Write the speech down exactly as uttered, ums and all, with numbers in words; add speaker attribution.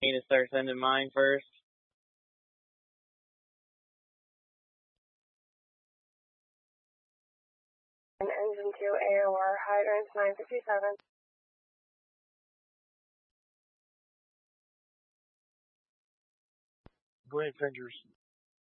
Speaker 1: Need to start sending mine first.
Speaker 2: Engine two, A O R, hydrants nine fifty-seven.
Speaker 3: Green fingers.